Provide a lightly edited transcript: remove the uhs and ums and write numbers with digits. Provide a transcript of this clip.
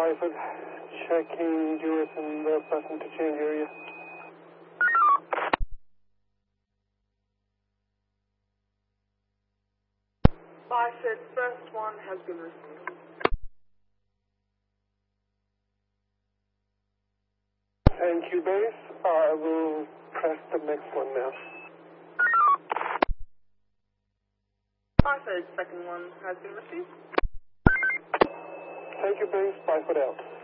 Byford, checking US and the passenger change area. Byford, first one has been received. Thank you, base. I will press the next one now. Byford, second one has been received. Thank you, base. Byford out.